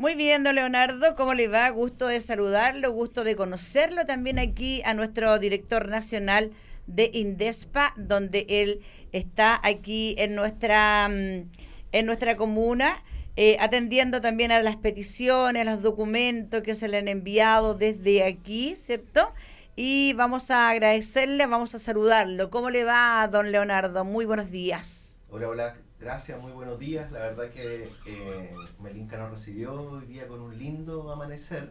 Muy bien, don Leonardo, ¿cómo le va? Gusto de saludarlo, gusto de conocerlo también aquí a nuestro director nacional de Indespa, donde él está aquí en nuestra comuna, atendiendo también a las peticiones, a los documentos que se le han enviado desde aquí, ¿cierto? Y vamos a agradecerle, vamos a saludarlo. ¿Cómo le va, don Leonardo? Muy buenos días. Hola, hola, gracias, muy buenos días. La verdad que Melinka nos recibió hoy día con un lindo amanecer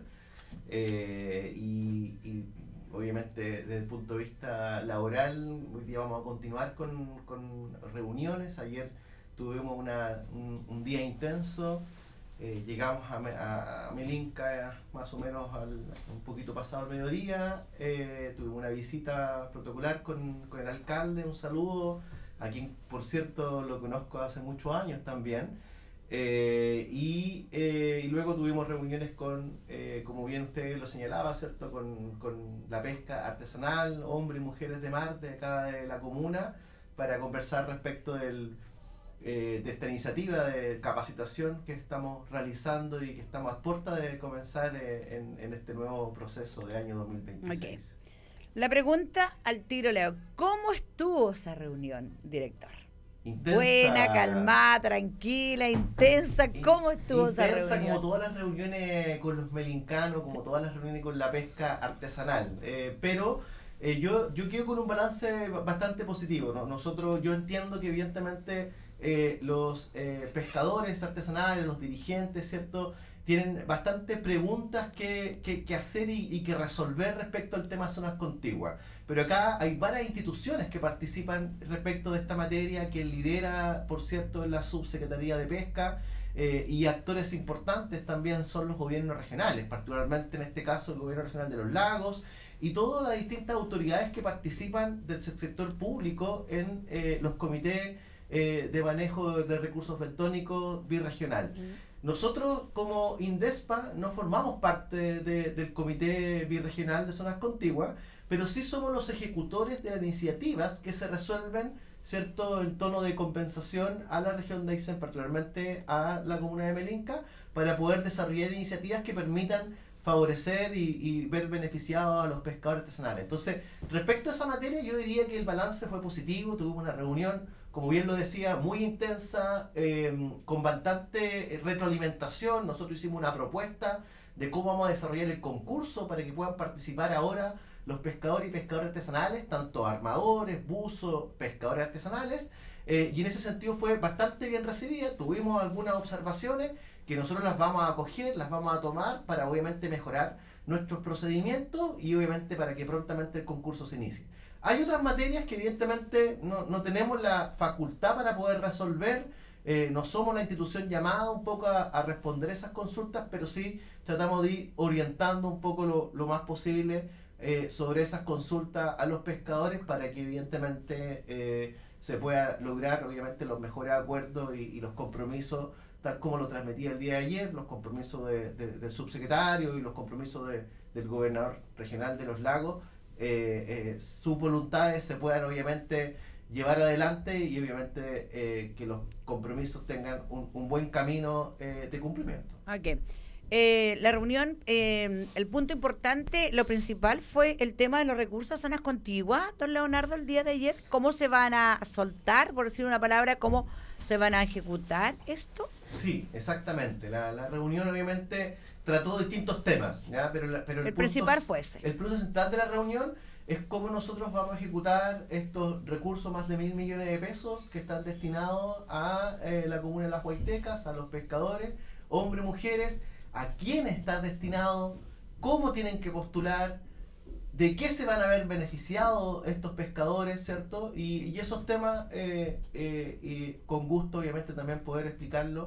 y obviamente desde el punto de vista laboral, hoy día vamos a continuar con reuniones. Ayer tuvimos un día intenso, llegamos a Melinka más o menos un poquito pasado el mediodía, tuvimos una visita protocolar con el alcalde, un saludo a quien por cierto lo conozco hace muchos años también. Y luego tuvimos reuniones como bien usted lo señalaba, ¿cierto? Con la pesca artesanal, hombres y mujeres de mar de acá de la comuna, para conversar respecto de esta iniciativa de capacitación que estamos realizando y que estamos a puerta de comenzar en este nuevo proceso de año Ok. 2026. La pregunta al tiro, Leo. ¿Cómo estuvo esa reunión, director? Buena, Intensa, calmada, tranquila, intensa. ¿Cómo estuvo esa intensa como reunión? todas las reuniones con los melincanos, como todas las reuniones con la pesca artesanal. Pero yo quedo con un balance bastante positivo, ¿no? Yo entiendo que evidentemente los pescadores artesanales, los dirigentes, ¿cierto? Tienen bastantes preguntas que hacer y que resolver respecto al tema zonas contiguas. Pero acá hay varias instituciones que participan respecto de esta materia, que lidera, por cierto, la Subsecretaría de Pesca, y actores importantes también son los gobiernos regionales, particularmente en este caso el gobierno regional de los lagos y todas las distintas autoridades que participan del sector público en los comités de manejo de recursos bentónicos birregional. Mm. Nosotros como Indespa no formamos parte del comité birregional de zonas contiguas, pero sí somos los ejecutores de las iniciativas que se resuelven, ¿cierto?, en tono de compensación a la región de Aysén, particularmente a la comuna de Melinka, para poder desarrollar iniciativas que permitan favorecer y ver beneficiados a los pescadores artesanales. Entonces, respecto a esa materia, yo diría que el balance fue positivo. Tuvimos una reunión, como bien lo decía, muy intensa, con bastante retroalimentación. Nosotros hicimos una propuesta de cómo vamos a desarrollar el concurso para que puedan participar ahora los pescadores y pescadores artesanales, tanto armadores, buzos, pescadores artesanales, y en ese sentido fue bastante bien recibida. Tuvimos algunas observaciones que nosotros las vamos a acoger, las vamos a tomar para obviamente mejorar nuestros procedimientos y obviamente para que prontamente el concurso se inicie. Hay otras materias que evidentemente no tenemos la facultad para poder resolver, no somos la institución llamada un poco a responder esas consultas, pero sí tratamos de ir orientando un poco lo más posible sobre esas consultas a los pescadores para que evidentemente se pueda lograr obviamente los mejores acuerdos y los compromisos tal como lo transmitía el día de ayer, los compromisos del subsecretario y los compromisos del gobernador regional de los lagos, sus voluntades se puedan obviamente llevar adelante y obviamente que los compromisos tengan un buen camino de cumplimiento. Ok. La reunión, el punto importante, lo principal fue el tema de los recursos a zonas contiguas, don Leonardo, el día de ayer. ¿Cómo se van a soltar, por decir una palabra, cómo se van a ejecutar esto? Sí, exactamente. La reunión obviamente trató distintos temas, ¿ya? Pero El principal fue ese. el punto central de la reunión es cómo nosotros vamos a ejecutar estos recursos, más de 1.000 millones de pesos que están destinados a la comuna de Las Huaytecas, a los pescadores, hombres, mujeres, a quién está destinado, cómo tienen que postular, de qué se van a ver beneficiados estos pescadores, ¿cierto? Y esos temas, y con gusto, obviamente, también poder explicarlo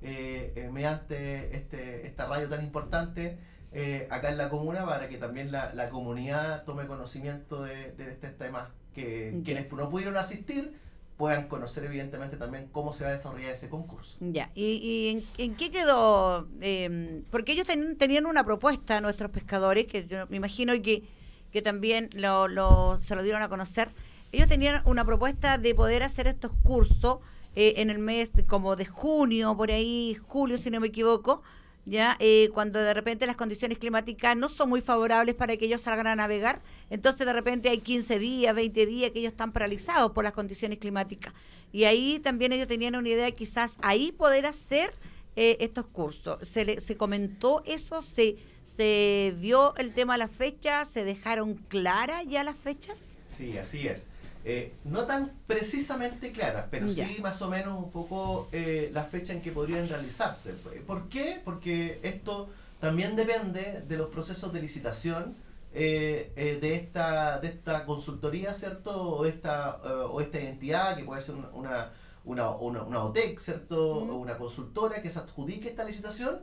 mediante esta radio tan importante acá en la comuna, para que también la comunidad tome conocimiento de estos temas, que Ya. quienes no pudieron asistir puedan conocer, evidentemente, también cómo se va a desarrollar ese concurso. Ya. ¿Y en qué quedó? Porque ellos tenían una propuesta, nuestros pescadores, que yo me imagino que también se lo dieron a conocer. Ellos tenían una propuesta de poder hacer estos cursos en el mes como de junio, por ahí, julio, si no me equivoco, ya cuando de repente las condiciones climáticas no son muy favorables para que ellos salgan a navegar, entonces de repente hay 15 días, 20 días que ellos están paralizados por las condiciones climáticas. Y ahí también ellos tenían una idea de quizás ahí poder hacer estos cursos. Se comentó eso, se vio el tema de las fechas, se dejaron claras ya las fechas. Sí, así es. No tan precisamente claras, pero Ya. sí más o menos un poco la fecha en que podrían realizarse. ¿Por qué? Porque esto también depende de los procesos de licitación de esta consultoría, ¿cierto? O esta entidad, que puede ser una OTEC, ¿cierto? O una consultora que se adjudique esta licitación.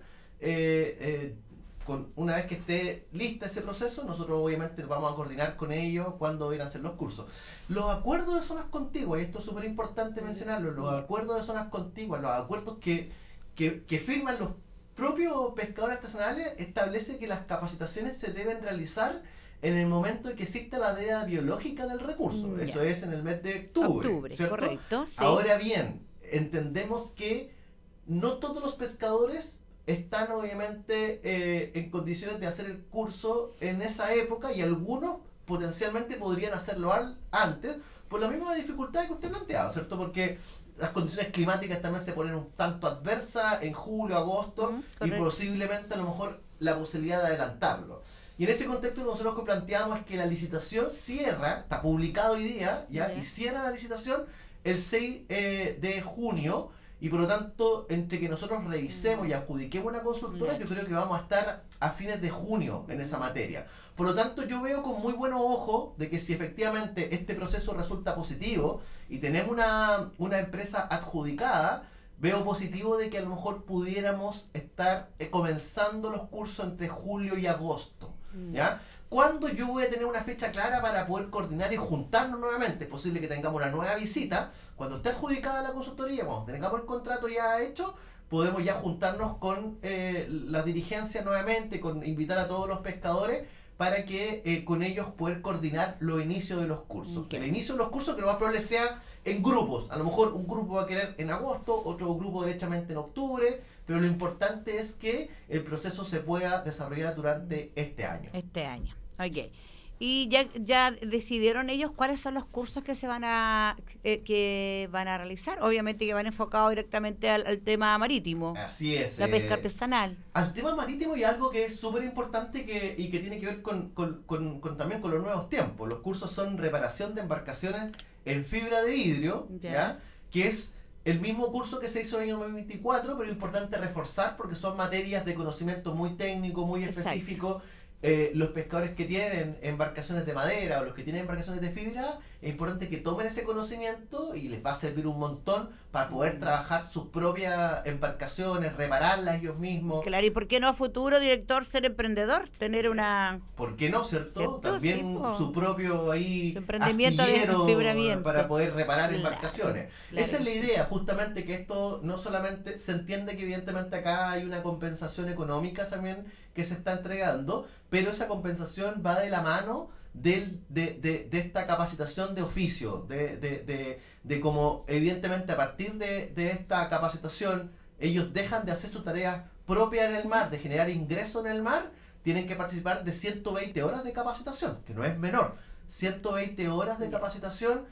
Una vez que esté lista ese proceso, nosotros obviamente vamos a coordinar con ellos cuándo ir a hacer los cursos. Los acuerdos de zonas contiguas, y esto es súper importante mencionarlo, los acuerdos de zonas contiguas, los acuerdos que firman los propios pescadores artesanales, establece que las capacitaciones se deben realizar en el momento en que exista la veda biológica del recurso. Eso es en el mes de octubre, ¿cierto? Correcto, sí. Ahora bien, entendemos que no todos los pescadores están obviamente en condiciones de hacer el curso en esa época, y algunos potencialmente podrían hacerlo antes por la misma dificultad que usted planteaba, ¿cierto? Porque las condiciones climáticas también se ponen un tanto adversas en julio, agosto, y posiblemente a lo mejor la posibilidad de adelantarlo. Y en ese contexto nosotros lo que planteamos es que la licitación cierra, está publicado hoy día, ¿ya? Y cierra la licitación el 6 de junio, y por lo tanto, entre que nosotros revisemos y adjudiquemos una consultora, yo creo que vamos a estar a fines de junio en esa materia. Por lo tanto, yo veo con muy buenos ojos de que si efectivamente este proceso resulta positivo y tenemos una empresa adjudicada, veo positivo de que a lo mejor pudiéramos estar comenzando los cursos entre julio y agosto, ¿ya? ¿Cuándo yo voy a tener una fecha clara para poder coordinar y juntarnos nuevamente? Es posible que tengamos una nueva visita. Cuando esté adjudicada la consultoría, cuando tengamos el contrato ya hecho, podemos ya juntarnos con la dirigencia nuevamente, con invitar a todos los pescadores para que con ellos poder coordinar los inicios de los cursos. Okay. El inicio de los cursos que lo más probable sea en grupos. A lo mejor un grupo va a querer en agosto, otro grupo derechamente en octubre, pero lo importante es que el proceso se pueda desarrollar durante este año. Este año, ok. Y ya decidieron ellos cuáles son los cursos que van a realizar. Obviamente que van enfocados directamente al tema marítimo. Así es. La pesca artesanal. Al tema marítimo, y algo que es súper importante y que tiene que ver también con los nuevos tiempos. Los cursos son reparación de embarcaciones en fibra de vidrio, ¿ya? Que es el mismo curso que se hizo en el año 2024, pero es importante reforzar porque son materias de conocimiento muy técnico, muy específico. Los pescadores que tienen embarcaciones de madera o los que tienen embarcaciones de fibra, es importante que tomen ese conocimiento y les va a servir un montón para poder trabajar sus propias embarcaciones, repararlas ellos mismos. Claro, ¿y por qué no a futuro, director, ser emprendedor? Tener una... ¿Por qué no, cierto? ¿Cierto? También Sí, su propio ahí su emprendimiento de astillero fibramiento para poder reparar embarcaciones. Claro, esa es la idea, justamente, que esto no solamente se entiende que evidentemente acá hay una compensación económica también que se está entregando, pero esa compensación va de la mano de esta capacitación de oficio, de cómo evidentemente a partir de esta capacitación ellos dejan de hacer sus tareas propias en el mar, de generar ingresos en el mar, tienen que participar de 120 horas de capacitación, que no es menor. 120 horas de capacitación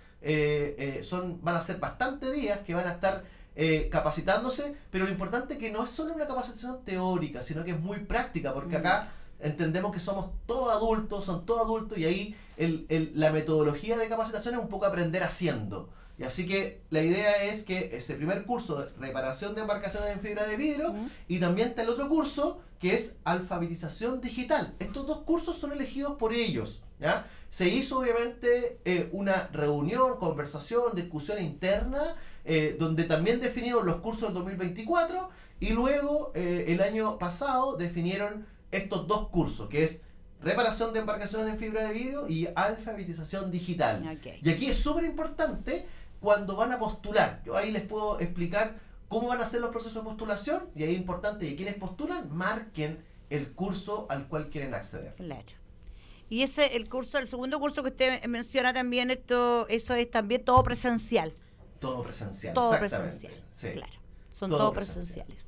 van a ser bastantes días que van a estar capacitándose, pero lo importante es que no es solo una capacitación teórica, sino que es muy práctica, porque acá entendemos que somos todos adultos, son todos adultos, y ahí la metodología de capacitación es un poco aprender haciendo. Y así que la idea es que ese primer curso de reparación de embarcaciones en fibra de vidrio, y también está el otro curso que es alfabetización digital. Estos dos cursos son elegidos por ellos, ¿ya? Se hizo obviamente una reunión, conversación, discusión interna, donde también definieron los cursos del 2024, y luego el año pasado definieron estos dos cursos, que es reparación de embarcaciones en fibra de vidrio y alfabetización digital. Okay. Y aquí es súper importante cuando van a postular. Yo ahí les puedo explicar cómo van a ser los procesos de postulación, y ahí es importante que quienes postulan marquen el curso al cual quieren acceder. Claro. Y el segundo curso que usted menciona también, eso es también todo presencial. Todo presencial, Todo exactamente. presencial, Sí. claro. Son todo todos presencial. presenciales.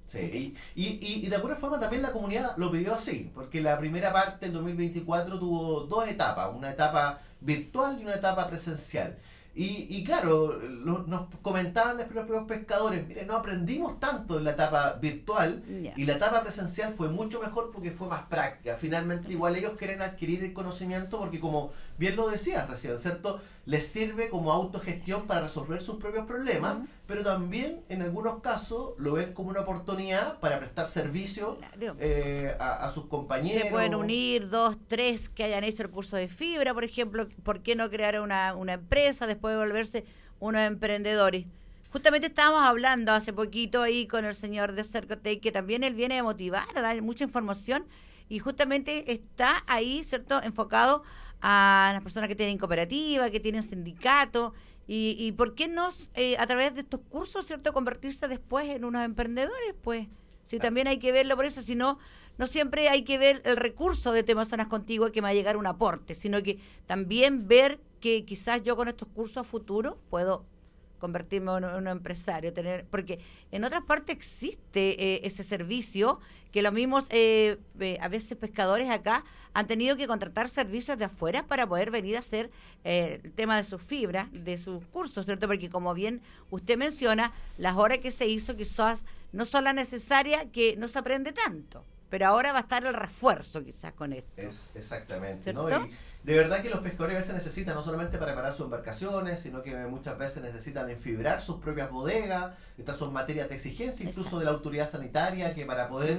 Sí, y de alguna forma también la comunidad lo pidió así, porque la primera parte del 2024 tuvo dos etapas, una etapa virtual y una etapa presencial. Y claro, nos comentaban después los propios pescadores, mire, no aprendimos tanto en la etapa virtual Ya. y la etapa presencial fue mucho mejor porque fue más práctica. Finalmente igual ellos quieren adquirir el conocimiento porque como bien lo decías recién, ¿cierto? Les sirve como autogestión para resolver sus propios problemas, pero también en algunos casos lo ven como una oportunidad para prestar servicio Claro. a sus compañeros. Se pueden unir dos, tres que hayan hecho el curso de fibra, por ejemplo. ¿Por qué no crear una empresa después de volverse unos emprendedores? Justamente estábamos hablando hace poquito ahí con el señor de Cercotec, que también él viene a motivar, a dar mucha información y justamente está ahí, ¿cierto?, enfocado a las personas que tienen cooperativa, que tienen sindicato y ¿por qué no a través de estos cursos, ¿cierto?, convertirse después en unos emprendedores, pues? Sí, también hay que verlo por eso, si no, no siempre hay que ver el recurso de Temas Zonas Contigo que me va a llegar un aporte, sino que también ver que quizás yo con estos cursos a futuro puedo convertirme en un empresario, porque en otras partes existe ese servicio que los mismos a veces pescadores acá han tenido que contratar servicios de afuera para poder venir a hacer el tema de sus fibras, de sus cursos, ¿cierto? Porque como bien usted menciona, las horas que se hizo quizás no son las necesarias, que no se aprende tanto, pero ahora va a estar el refuerzo quizás con esto. Exactamente, ¿no? ¿Cierto? Y de verdad que los pescadores a veces necesitan no solamente para preparar sus embarcaciones, sino que muchas veces necesitan enfibrar sus propias bodegas. Estas son materias de exigencia, incluso Exacto. de la autoridad sanitaria, que para poder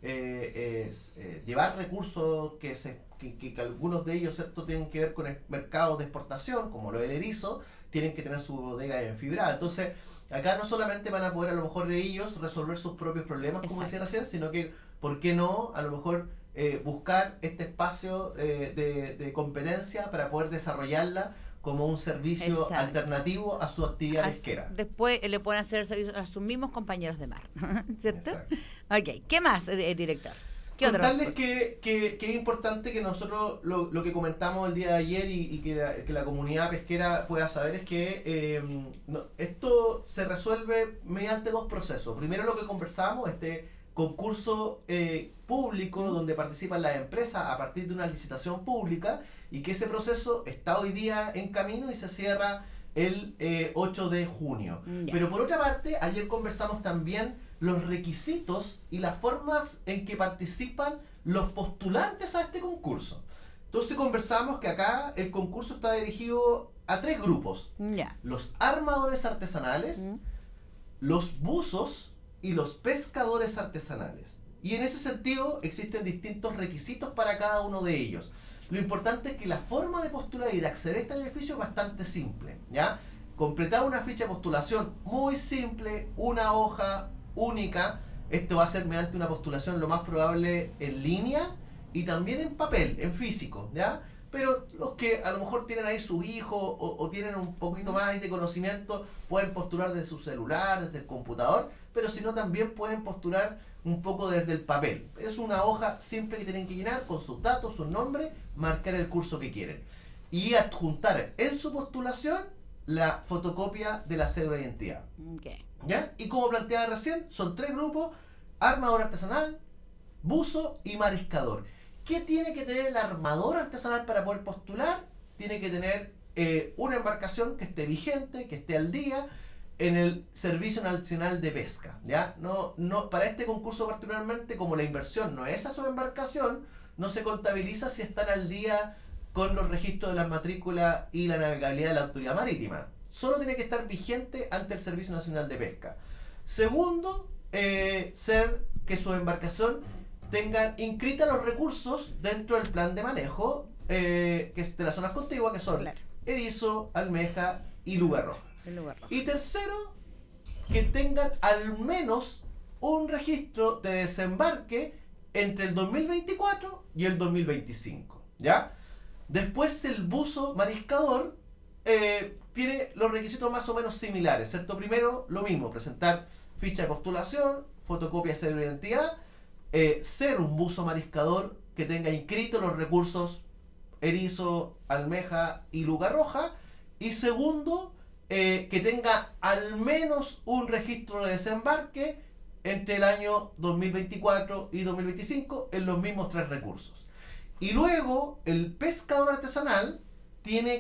llevar recursos que algunos de ellos, ¿cierto?, tienen que ver con el mercado de exportación, como lo del erizo, tienen que tener su bodega enfibrada. Entonces, acá no solamente van a poder a lo mejor ellos resolver sus propios problemas, como decía recién, sino que, ¿por qué no? A lo mejor buscar este espacio de competencia para poder desarrollarla como un servicio alternativo a su actividad pesquera. Después le pueden hacer el servicio a sus mismos compañeros de mar, ¿cierto? Exacto. Ok, ¿qué más, director? ¿Qué Contarles otro? que es importante que nosotros lo que comentamos el día de ayer y que la comunidad pesquera pueda saber es que esto se resuelve mediante dos procesos. Primero lo que conversamos, este concurso público donde participan las empresas a partir de una licitación pública y que ese proceso está hoy día en camino y se cierra el 8 de junio. Ya. Pero por otra parte, ayer conversamos también los requisitos y las formas en que participan los postulantes a este concurso. Entonces conversamos que acá el concurso está dirigido a tres grupos. Ya. Los armadores artesanales, los buzos y los pescadores artesanales. Y en ese sentido existen distintos requisitos para cada uno de ellos. Lo importante es que la forma de postular y de acceder a este beneficio es bastante simple, ¿ya? Completar una ficha de postulación muy simple, una hoja única. Esto va a ser mediante una postulación lo más probable en línea y también en papel, en físico, ¿ya? Pero los que a lo mejor tienen ahí su hijo o tienen un poquito más de conocimiento pueden postular desde su celular, desde el computador, pero si no también pueden postular un poco desde el papel. Es una hoja simple que tienen que llenar con sus datos, su nombre, marcar el curso que quieren y adjuntar en su postulación la fotocopia de la cédula de identidad. Okay. ¿Ya? Y como planteaba recién, son tres grupos: armador artesanal, buzo y mariscador. ¿Qué tiene que tener el armador artesanal para poder postular? Tiene que tener una embarcación que esté vigente, que esté al día en el Servicio Nacional de Pesca. ¿Ya? No, para este concurso particularmente, como la inversión no es a su embarcación, no se contabiliza si están al día con los registros de las matrículas y la navegabilidad de la autoridad marítima. Solo tiene que estar vigente ante el Servicio Nacional de Pesca. Segundo, ser que su embarcación tengan inscritas los recursos dentro del plan de manejo que es de las zonas contiguas, que son erizo, almeja y luga roja. Y tercero, que tengan al menos un registro de desembarque entre el 2024 y el 2025, ¿ya? Después el buzo mariscador tiene los requisitos más o menos similares, ¿cierto? Primero, lo mismo, presentar ficha de postulación, fotocopia de cédula de identidad, ser un buzo mariscador que tenga inscritos los recursos erizo, almeja y luga roja, y segundo, que tenga al menos un registro de desembarque entre el año 2024 y 2025 en los mismos 3 recursos. Y luego el pescador artesanal tiene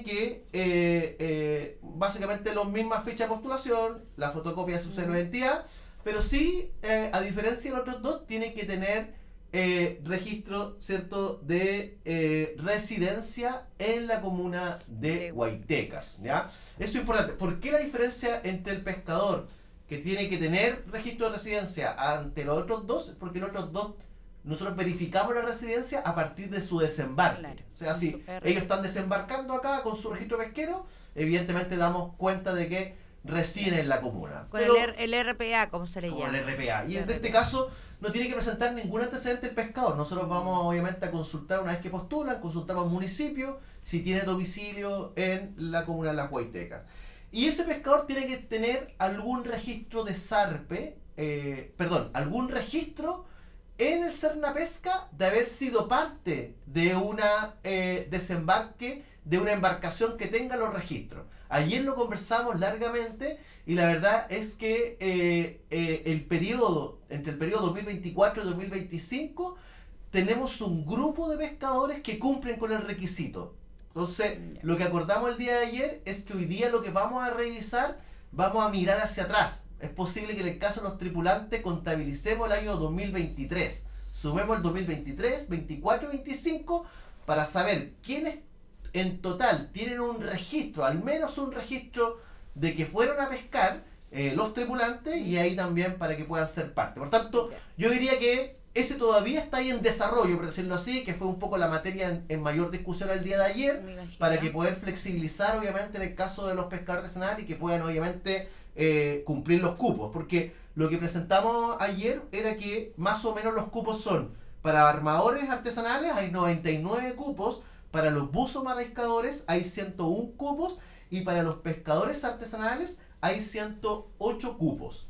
que, básicamente las mismas fichas de postulación, la fotocopia de su cédula de identidad, pero sí, a diferencia de los otros dos, tiene que tener registro, ¿cierto?, de residencia en la comuna de Huaytecas, ¿ya? Eso es importante. ¿Por qué la diferencia entre el pescador que tiene que tener registro de residencia ante los otros dos? Porque los otros dos nosotros verificamos la residencia a partir de su desembarque. Claro. O sea, si ellos están desembarcando acá con su registro pesquero, evidentemente damos cuenta de que residen en la comuna. Con el RPA, ¿cómo se le llama? Con el RPA. Y en este caso no tiene que presentar ningún antecedente el pescador. Nosotros vamos obviamente a consultar una vez que postulan, consultamos al municipio si tiene domicilio en la comuna de Las Huaytecas. Y ese pescador tiene que tener algún registro de SARPE, algún registro en el Cernapesca de haber sido parte de una desembarque de una embarcación que tenga los registros. Ayer lo conversamos largamente y la verdad es que entre el periodo 2024 y 2025 tenemos un grupo de pescadores que cumplen con el requisito. Entonces, lo que acordamos el día de ayer es que hoy día lo que vamos a revisar, vamos a mirar hacia atrás. Es posible que en el caso de los tripulantes contabilicemos el año 2023. Sumemos el 2023, 24 y 25 para saber quiénes en total tienen un registro, al menos un registro de que fueron a pescar los tripulantes, y ahí también para que puedan ser parte. Por tanto, yo diría que ese todavía está ahí en desarrollo, por decirlo así, que fue un poco la materia en mayor discusión el día de ayer, para que poder flexibilizar obviamente en el caso de los pescadores artesanales y que puedan obviamente cumplir los cupos, porque lo que presentamos ayer era que más o menos los cupos son para armadores artesanales hay 99 cupos, para los buzos mariscadores hay 101 cupos y para los pescadores artesanales hay 108 cupos.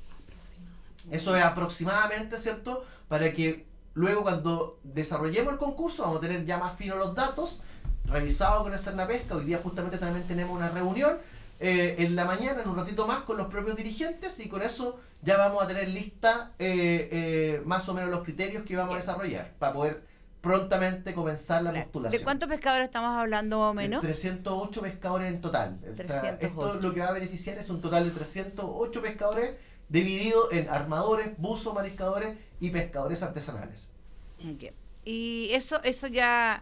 Eso es aproximadamente, ¿cierto? Para que luego cuando desarrollemos el concurso vamos a tener ya más finos los datos, revisados con el Cernapesca. Hoy día justamente también tenemos una reunión en la mañana, en un ratito más, con los propios dirigentes, y con eso ya vamos a tener lista más o menos los criterios que vamos a desarrollar para poder prontamente comenzar la postulación. ¿De cuántos pescadores estamos hablando más o menos? 308 pescadores en total. 308. Esto lo que va a beneficiar es un total de 308 pescadores dividido en armadores, buzos, mariscadores y pescadores artesanales. Okay. Y eso ya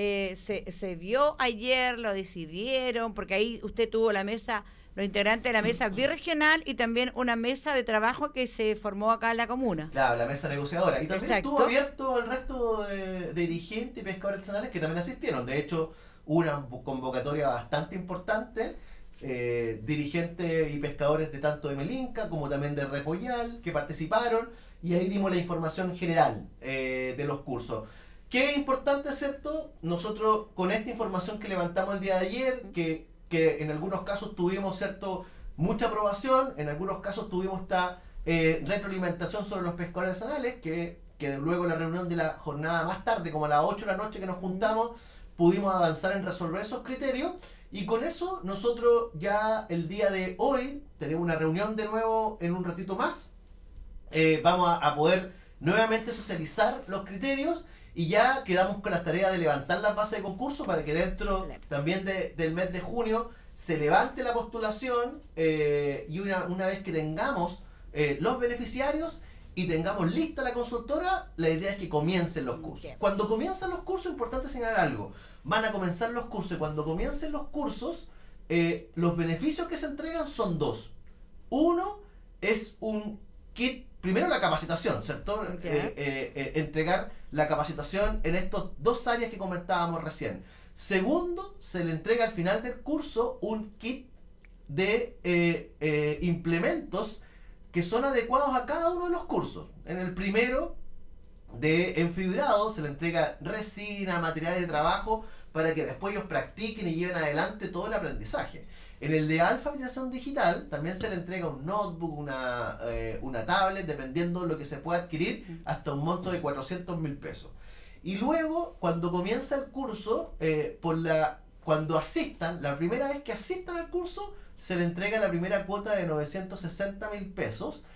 se vio ayer, lo decidieron, porque ahí usted tuvo la mesa, los integrantes de la mesa birregional y también una mesa de trabajo que se formó acá en la comuna. Claro, la mesa negociadora. Y también Exacto. estuvo abierto al resto de dirigentes y pescadores artesanales que también asistieron. De hecho, una convocatoria bastante importante. Dirigentes y pescadores de tanto de Melinca como también de Repollal que participaron, y ahí dimos la información general de los cursos. ¿Qué es importante, cierto? Nosotros con esta información que levantamos el día de ayer, que en algunos casos tuvimos, cierto, mucha aprobación, en algunos casos tuvimos esta retroalimentación sobre los pescadores artesanales, que luego en la reunión de la jornada más tarde, como a las 8 de la noche que nos juntamos, pudimos avanzar en resolver esos criterios. Y con eso nosotros ya el día de hoy tenemos una reunión de nuevo en un ratito más. Vamos a poder nuevamente socializar los criterios y ya quedamos con la tarea de levantar las bases de concurso para que dentro también del mes de junio se levante la postulación, y una vez que tengamos los beneficiarios y tengamos lista la consultora, la idea es que comiencen los cursos. Cuando comienzan los cursos es importante señalar algo. Van a comenzar los cursos y cuando comiencen los cursos, los beneficios que se entregan son dos. Uno es un kit, primero la capacitación, ¿cierto? Entregar la capacitación en estas dos áreas que comentábamos recién. Segundo, se le entrega al final del curso un kit de implementos que son adecuados a cada uno de los cursos. En el primero, de enfibrado, se le entrega resina, materiales de trabajo para que después ellos practiquen y lleven adelante todo el aprendizaje. En el de alfabetización digital también se le entrega un notebook, una tablet, dependiendo de lo que se pueda adquirir, hasta un monto de 400.000 pesos. Y luego, cuando comienza el curso, cuando asistan, la primera vez que asistan al curso, se le entrega la primera cuota de 960.000 pesos.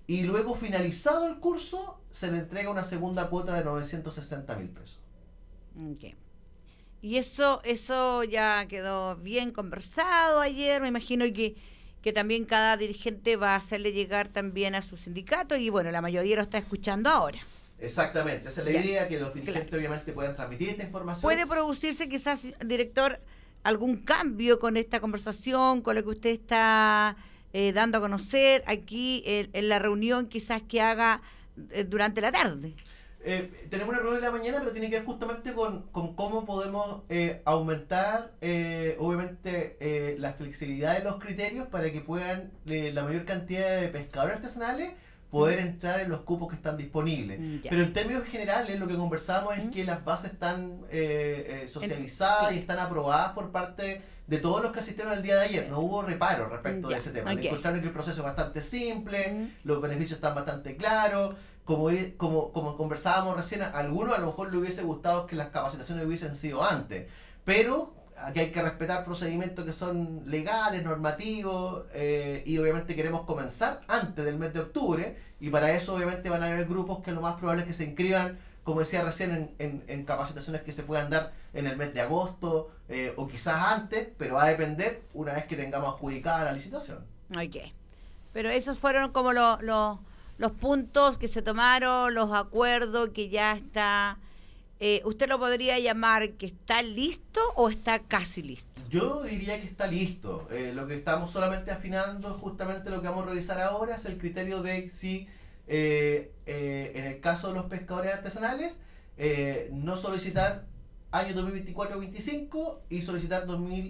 y luego finalizado el curso se le entrega una segunda cuota de 960.000 pesos. Okay. Y eso ya quedó bien conversado ayer, me imagino que también cada dirigente va a hacerle llegar también a su sindicato y bueno, la mayoría lo está escuchando ahora. Exactamente, esa es la idea, que los dirigentes obviamente puedan transmitir esta información. ¿Puede producirse quizás, director, algún cambio con esta conversación, con lo que usted está dando a conocer aquí en la reunión quizás que haga durante la tarde? Tenemos una reunión en la mañana, pero tiene que ver justamente con cómo podemos aumentar, obviamente, la flexibilidad de los criterios para que puedan la mayor cantidad de pescadores artesanales poder entrar en los cupos que están disponibles. Pero en términos generales, lo que conversamos es que las bases están socializadas y están aprobadas por parte de todos los que asistieron el día de ayer. No hubo reparo respecto de ese tema. Encontraron que el proceso es bastante simple, los beneficios están bastante claros. Como conversábamos recién, a algunos a lo mejor le hubiese gustado que las capacitaciones hubiesen sido antes, pero aquí hay que respetar procedimientos que son legales, normativos, y obviamente queremos comenzar antes del mes de octubre, y para eso obviamente van a haber grupos que lo más probable es que se inscriban, como decía recién, en capacitaciones que se puedan dar en el mes de agosto, o quizás antes, pero va a depender una vez que tengamos adjudicada la licitación. Ok, pero esos fueron como los puntos que se tomaron, los acuerdos que ya está. ¿Usted lo podría llamar que está listo o está casi listo? Yo diría que está listo. Lo que estamos solamente afinando, justamente lo que vamos a revisar ahora, es el criterio de si, en el caso de los pescadores artesanales, no solicitar año 2024-25 y solicitar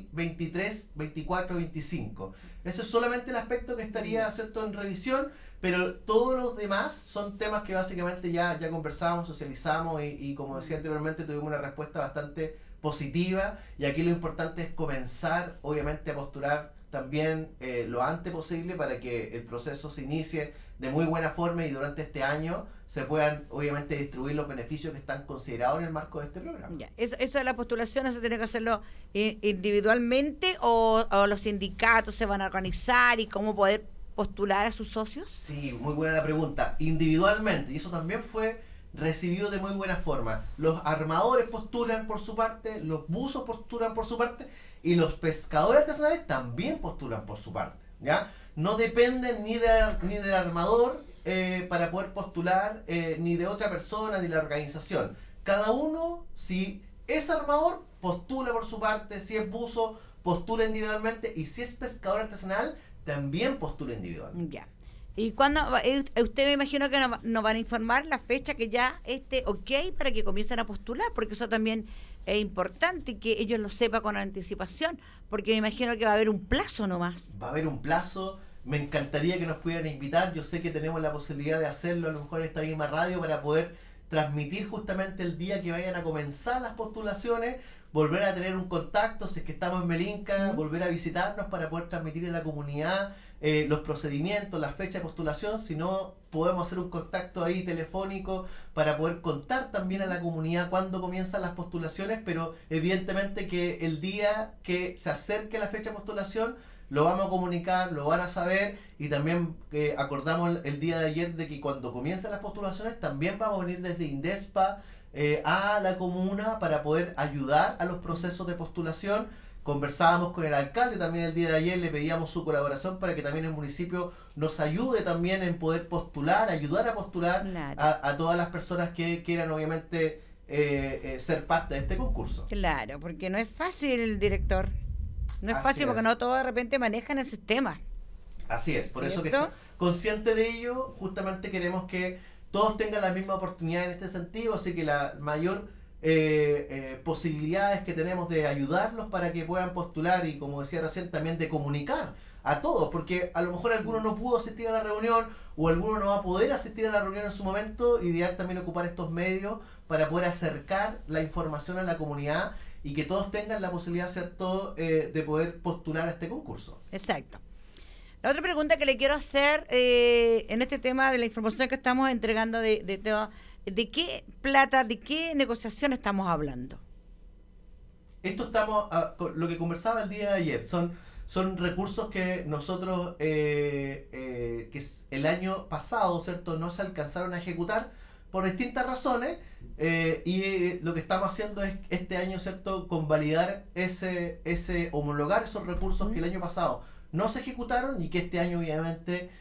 2023-24-25. Ese es solamente el aspecto que estaría, ¿cierto?, en revisión, pero todos los demás son temas que básicamente ya conversamos, socializamos y como decía anteriormente, tuvimos una respuesta bastante positiva, y aquí lo importante es comenzar obviamente a postular también lo antes posible para que el proceso se inicie de muy buena forma y durante este año se puedan obviamente distribuir los beneficios que están considerados en el marco de este programa. Ya. ¿Eso de la postulación se tiene que hacerlo individualmente o los sindicatos se van a organizar y cómo poder postular a sus socios? Sí, muy buena la pregunta. Individualmente, y eso también fue recibido de muy buena forma. Los armadores postulan por su parte, los buzos postulan por su parte y los pescadores artesanales también postulan por su parte, ¿ya? No dependen ni del armador para poder postular, ni de otra persona, ni de la organización. Cada uno, si es armador, postula por su parte, si es buzo, postula individualmente, y si es pescador artesanal, también postula individualmente. Ya. ¿Y cuándo? Usted me imagino que nos van a informar la fecha que ya esté ok para que comiencen a postular, porque eso también es importante que ellos lo sepan con anticipación, porque me imagino que va a haber un plazo nomás. Va a haber un plazo. Me encantaría que nos pudieran invitar. Yo sé que tenemos la posibilidad de hacerlo a lo mejor en esta misma radio para poder transmitir justamente el día que vayan a comenzar las postulaciones, volver a tener un contacto, si es que estamos en Melinca, volver a visitarnos para poder transmitir en la comunidad los procedimientos, la fecha de postulación. Si no, podemos hacer un contacto ahí telefónico para poder contar también a la comunidad cuándo comienzan las postulaciones, pero evidentemente que el día que se acerque la fecha de postulación lo vamos a comunicar, lo van a saber, y también acordamos el día de ayer de que cuando comiencen las postulaciones también vamos a venir desde Indespa a la comuna para poder ayudar a los procesos de postulación. Conversábamos con el alcalde también el día de ayer, le pedíamos su colaboración para que también el municipio nos ayude también en poder postular, ayudar a postular, claro, a todas las personas que quieran obviamente ser parte de este concurso. Claro, porque no es fácil, director. No es fácil porque no todos de repente manejan el sistema. Así es, por eso que consciente de ello, justamente queremos que todos tengan la misma oportunidad en este sentido, así que la mayor posibilidades que tenemos de ayudarlos para que puedan postular y, como decía recién, también de comunicar a todos, porque a lo mejor alguno no pudo asistir a la reunión o alguno no va a poder asistir a la reunión en su momento. Ideal también ocupar estos medios para poder acercar la información a la comunidad y que todos tengan la posibilidad, ¿cierto?, de poder postular a este concurso. Exacto. La otra pregunta que le quiero hacer en este tema de la información que estamos entregando de qué plata, de qué negociación estamos hablando. Esto estamos, lo que conversaba el día de ayer, son son recursos que nosotros, que el año pasado, ¿cierto?, no se alcanzaron a ejecutar por distintas razones, y lo que estamos haciendo es este año, ¿cierto?, convalidar homologar esos recursos que el año pasado no se ejecutaron y que este año obviamente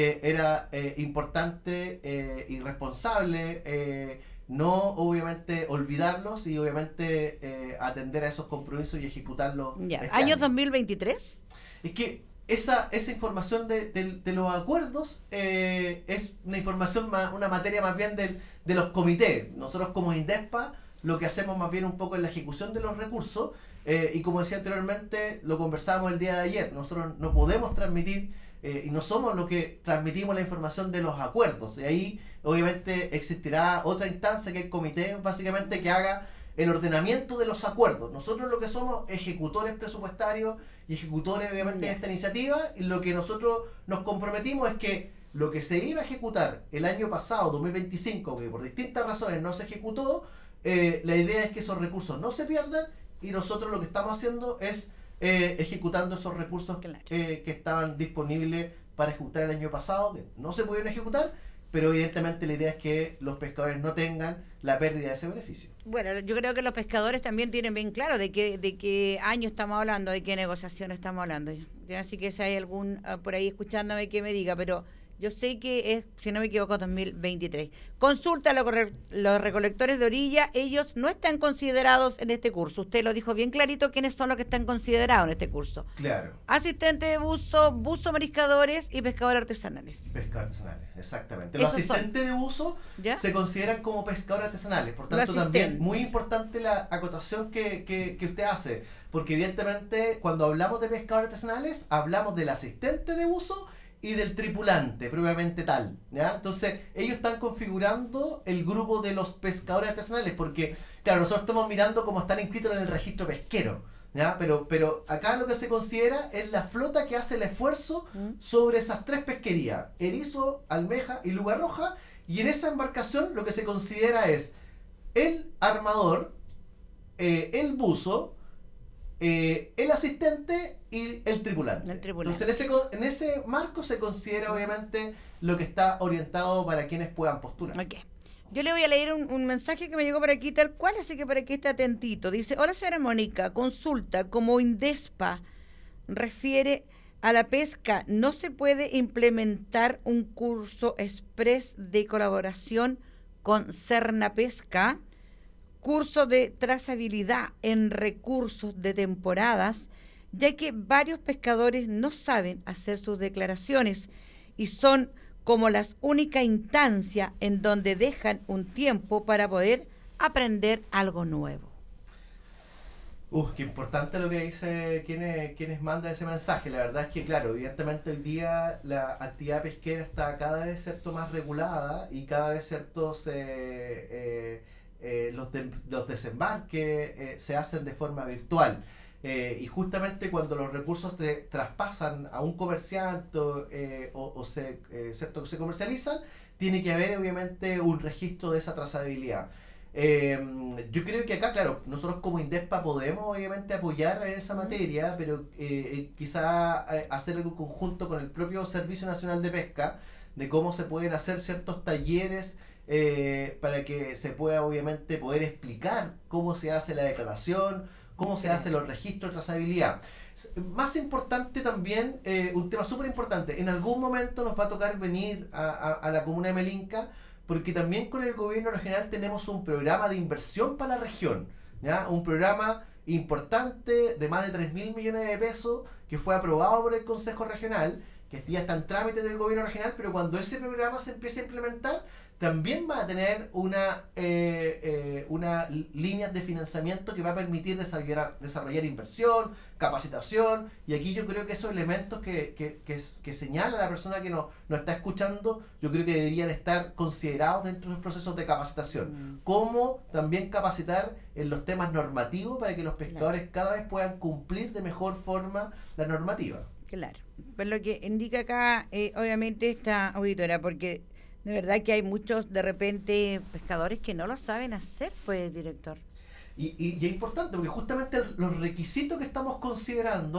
era importante y responsable no obviamente olvidarlos y obviamente atender a esos compromisos y ejecutarlos. ¿Año 2023? Es que esa información de los acuerdos es una información, una materia más bien de los comités. Nosotros como INDESPA lo que hacemos más bien un poco en la ejecución de los recursos, y como decía anteriormente, lo conversábamos el día de ayer, nosotros no podemos transmitir y no somos los que transmitimos la información de los acuerdos, y ahí obviamente existirá otra instancia que es el comité, básicamente, que haga el ordenamiento de los acuerdos. Nosotros lo que somos ejecutores presupuestarios y ejecutores obviamente de esta iniciativa, y lo que nosotros nos comprometimos es que lo que se iba a ejecutar el año pasado, 2025, que por distintas razones no se ejecutó, la idea es que esos recursos no se pierdan, y nosotros lo que estamos haciendo es ejecutando esos recursos que estaban disponibles para ejecutar el año pasado, que no se pudieron ejecutar, pero evidentemente la idea es que los pescadores no tengan la pérdida de ese beneficio. Bueno, yo creo que los pescadores también tienen bien claro de qué año estamos hablando, de qué negociación estamos hablando. Así que si hay algún por ahí escuchándome que me diga, pero yo sé que es, si no me equivoco, 2023. Consulta a los recolectores de orilla, ellos no están considerados en este curso. Usted lo dijo bien clarito, ¿quiénes son los que están considerados en este curso? Claro. Asistentes de buzo, buzo mariscadores y pescadores artesanales. Pescadores artesanales, exactamente. Los asistentes de buzo se consideran como pescadores artesanales, por tanto también muy importante la acotación que usted hace, porque evidentemente cuando hablamos de pescadores artesanales, hablamos del asistente de buzo y del tripulante, propiamente tal, ¿ya? Entonces, ellos están configurando el grupo de los pescadores artesanales, porque, claro, nosotros estamos mirando cómo están inscritos en el registro pesquero, ¿ya? Pero acá lo que se considera es la flota que hace el esfuerzo sobre esas tres pesquerías, erizo, almeja y luga roja, y en esa embarcación lo que se considera es el armador, el buzo, el asistente y el tripulante. Entonces en ese marco se considera obviamente lo que está orientado para quienes puedan postular. Okay. Yo le voy a leer un mensaje que me llegó por aquí tal cual, así que por aquí está atentito. Dice: hola señora Mónica, consulta, como INDESPA refiere a la pesca, ¿no se puede implementar un curso express de colaboración con Cernapesca? Curso de trazabilidad en recursos de temporadas, ya que varios pescadores no saben hacer sus declaraciones y son como las única instancia en donde dejan un tiempo para poder aprender algo nuevo. Qué importante lo que dice quienes mandan ese mensaje. La verdad es que, claro, evidentemente hoy día la actividad pesquera está cada vez, ¿cierto?, más regulada, y cada vez, ¿cierto?, los desembarques se hacen de forma virtual, y justamente cuando los recursos se traspasan a un comerciante ¿cierto?, que se comercializan, tiene que haber obviamente un registro de esa trazabilidad. Yo creo que acá, claro, nosotros como INDESPA podemos obviamente apoyar en esa materia, pero quizá hacer algo conjunto con el propio Servicio Nacional de Pesca, de cómo se pueden hacer ciertos talleres para que se pueda obviamente poder explicar cómo se hace la declaración, cómo se hacen los registros de trazabilidad. Más importante también, un tema súper importante, en algún momento nos va a tocar venir a la comuna de Melinca, porque también con el gobierno regional tenemos un programa de inversión para la región, ¿ya? Un programa importante de más de 3.000 millones de pesos que fue aprobado por el Consejo Regional, que ya está en trámite del gobierno regional, pero cuando ese programa se empiece a implementar, también va a tener una línea de financiamiento que va a permitir desarrollar inversión, capacitación, y aquí yo creo que esos elementos que señala la persona que nos está escuchando, yo creo que deberían estar considerados dentro de los procesos de capacitación. Cómo también capacitar en los temas normativos para que los pescadores cada vez puedan cumplir de mejor forma la normativa. Claro, pues lo que indica acá, obviamente, esta auditora, porque de verdad que hay muchos, de repente, pescadores que no lo saben hacer, pues, director. Y es importante, porque justamente los requisitos que estamos considerando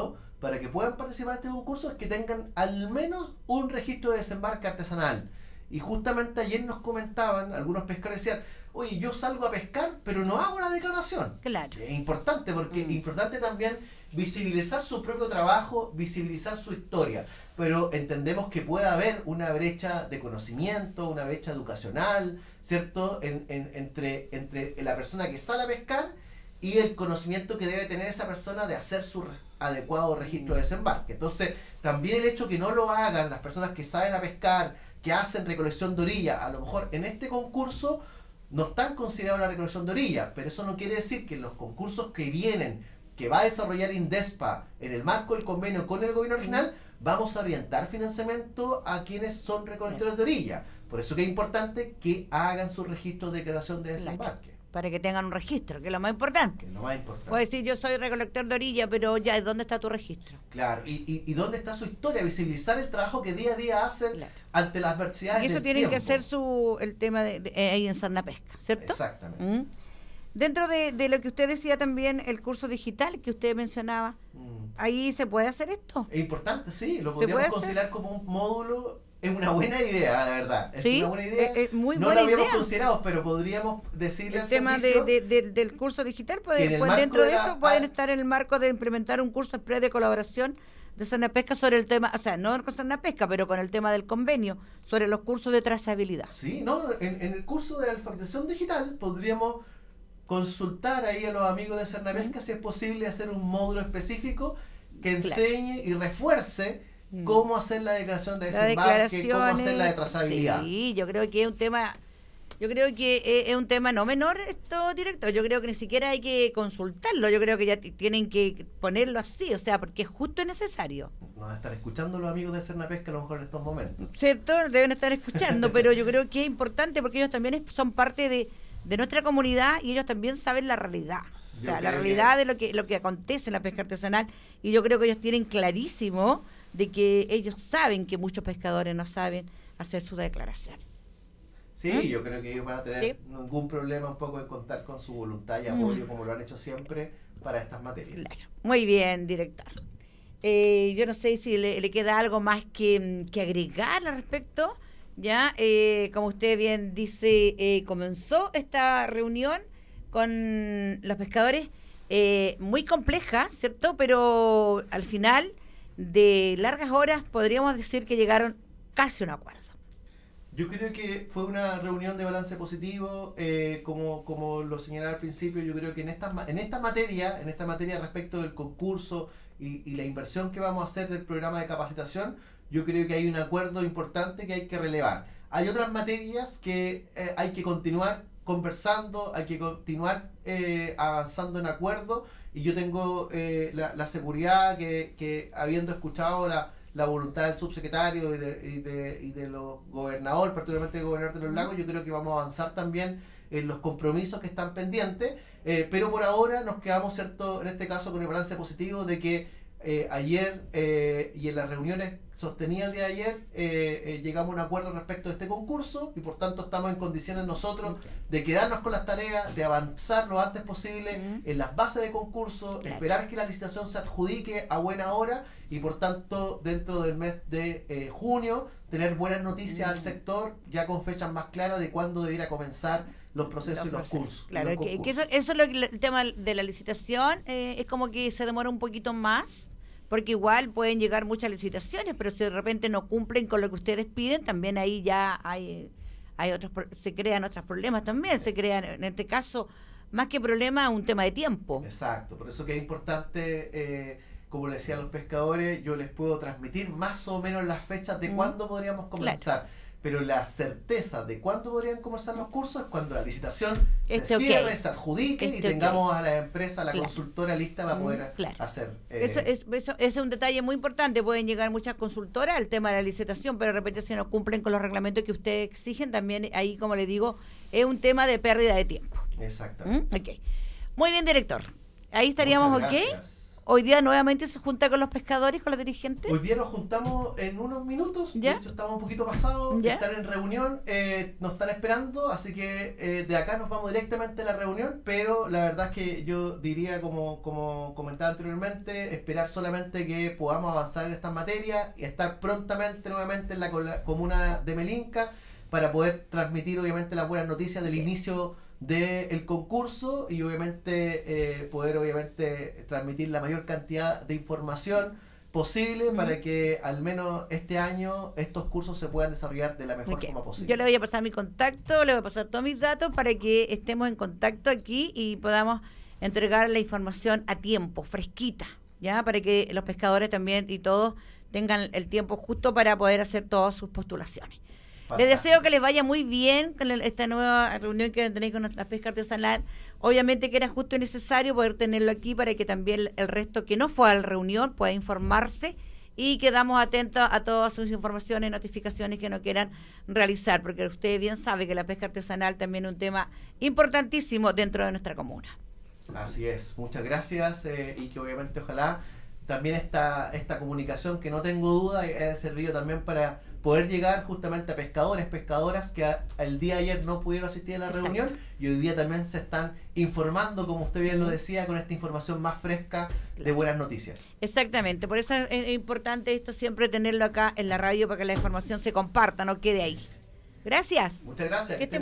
para que puedan participar en este concurso es que tengan al menos un registro de desembarque artesanal. Y justamente ayer nos comentaban, algunos pescadores decían, oye, yo salgo a pescar, pero no hago una declaración. Claro. Es importante, porque es importante también visibilizar su propio trabajo, visibilizar su historia. Pero entendemos que puede haber una brecha de conocimiento, una brecha educacional, ¿cierto? Entre la persona que sale a pescar y el conocimiento que debe tener esa persona de hacer su adecuado registro de desembarque. Entonces, también el hecho que no lo hagan las personas que saben a pescar, que hacen recolección de orilla, a lo mejor en este concurso no están considerados la recolección de orilla, pero eso no quiere decir que en los concursos que vienen, que va a desarrollar INDESPA en el marco del convenio con el gobierno regional, vamos a orientar financiamiento a quienes son recolectores de orilla. Por eso que es importante que hagan su registro de declaración de desembarque. Para que tengan un registro, que es lo más importante. Que es lo más importante. Puedes decir, yo soy recolector de orilla, pero ya, ¿dónde está tu registro? Claro, y dónde está su historia, visibilizar el trabajo que día a día hacen ante las adversidades. Y eso del tiene tiempo. que ser el tema ahí en Sarnapesca, ¿cierto? Exactamente. Dentro de lo que usted decía también, el curso digital que usted mencionaba, ¿ahí se puede hacer esto? Es importante, sí, lo podríamos considerar como un módulo. Es una buena idea, la verdad. Es una buena idea. Muy no buena lo habíamos idea. considerado, pero podríamos decirle el al tema servicio del curso digital, de dentro de eso pueden estar en el marco de implementar un curso express de colaboración de Sarnapesca sobre el tema, o sea, no con Sarnapesca, pero con el tema del convenio, sobre los cursos de trazabilidad. Sí, no, en el curso de alfabetización digital podríamos consultar ahí a los amigos de Sarnapesca si es posible hacer un módulo específico que enseñe y refuerce cómo hacer la declaración de desembarque, cómo hacer la de trazabilidad. Sí, yo creo que es un tema, es un tema no menor esto, director. Yo creo que ni siquiera hay que consultarlo, yo creo que ya tienen que ponerlo así, o sea, porque es justo y necesario. Nos van a estar escuchando los amigos de Sarnapesca a lo mejor en estos momentos. Cierto, deben estar escuchando, pero yo creo que es importante porque ellos también son parte de nuestra comunidad y ellos también saben la realidad. O sea, la realidad de lo que acontece en la pesca artesanal, y yo creo que ellos tienen clarísimo de que ellos saben que muchos pescadores no saben hacer sus declaraciones. Sí, yo creo que ellos van a tener ningún problema un poco en contar con su voluntad y apoyo, como lo han hecho siempre, para estas materias. Claro. Muy bien, director. Yo no sé si le queda algo más que agregar al respecto. Ya, como usted bien dice, comenzó esta reunión con los pescadores muy compleja, ¿cierto? Pero al final de largas horas podríamos decir que llegaron casi a un acuerdo. Yo creo que fue una reunión de balance positivo, como lo señalaba al principio. Yo creo que en esta materia respecto del concurso y la inversión que vamos a hacer del programa de capacitación, yo creo que hay un acuerdo importante que hay que relevar. Hay otras materias que hay que continuar conversando, hay que continuar avanzando en acuerdo, y yo tengo la seguridad que habiendo escuchado la voluntad del subsecretario y de los gobernadores, particularmente el gobernador de los lagos, yo creo que vamos a avanzar también en los compromisos que están pendientes, pero por ahora nos quedamos, ¿cierto?, en este caso con el balance positivo de que ayer y en las reuniones sostenidas el día de ayer llegamos a un acuerdo respecto de este concurso, y por tanto estamos en condiciones nosotros de quedarnos con las tareas, de avanzar lo antes posible en las bases de concurso, esperar que la licitación se adjudique a buena hora, y por tanto dentro del mes de junio tener buenas noticias al sector, ya con fechas más claras de cuándo debiera comenzar los procesos y los cursos. Claro, que eso es lo que el tema de la licitación es como que se demora un poquito más, porque igual pueden llegar muchas licitaciones, pero si de repente no cumplen con lo que ustedes piden, también ahí ya hay otros, se crean otros problemas también, se crean, en este caso, más que problema, un tema de tiempo. Exacto, por eso que es importante, como le decía a los pescadores, yo les puedo transmitir más o menos las fechas de cuándo podríamos comenzar. Claro. Pero la certeza de cuándo podrían comenzar los cursos es cuando la licitación se cierre, se adjudique y tengamos a la empresa, a la consultora lista para poder hacer. Eso es un detalle muy importante. Pueden llegar muchas consultoras al tema de la licitación, pero de repente si no cumplen con los reglamentos que ustedes exigen, también ahí, como le digo, es un tema de pérdida de tiempo. Exactamente. Okay. Muy bien, director. Ahí estaríamos, ¿ok? Hoy día nuevamente se junta con los pescadores, con los dirigentes. Hoy día nos juntamos en unos minutos, ¿Ya? de hecho estamos un poquito pasados, ¿Ya? están en reunión, nos están esperando, así que de acá nos vamos directamente a la reunión, pero la verdad es que yo diría, como comentaba anteriormente, esperar solamente que podamos avanzar en estas materias y estar prontamente nuevamente en la comuna de Melinca para poder transmitir obviamente las buenas noticias del inicio del concurso y obviamente poder obviamente transmitir la mayor cantidad de información posible para que al menos este año estos cursos se puedan desarrollar de la mejor forma posible. Yo le voy a pasar mi contacto, le voy a pasar todos mis datos para que estemos en contacto aquí y podamos entregar la información a tiempo, fresquita, ya, para que los pescadores también y todos tengan el tiempo justo para poder hacer todas sus postulaciones. Les deseo que les vaya muy bien con esta nueva reunión que tenéis con la pesca artesanal. Obviamente que era justo y necesario poder tenerlo aquí para que también el resto que no fue a la reunión pueda informarse y quedamos atentos a todas sus informaciones, notificaciones que no quieran realizar, porque usted bien sabe que la pesca artesanal también es un tema importantísimo dentro de nuestra comuna. Así es, muchas gracias y que obviamente ojalá también esta comunicación, que no tengo duda, haya servido también para poder llegar justamente a pescadores, pescadoras que el día de ayer no pudieron asistir a la reunión y hoy día también se están informando, como usted bien lo decía, con esta información más fresca de buenas noticias. Exactamente, por eso es importante esto siempre tenerlo acá en la radio para que la información se comparta, no quede ahí. Gracias. Muchas gracias. Que esté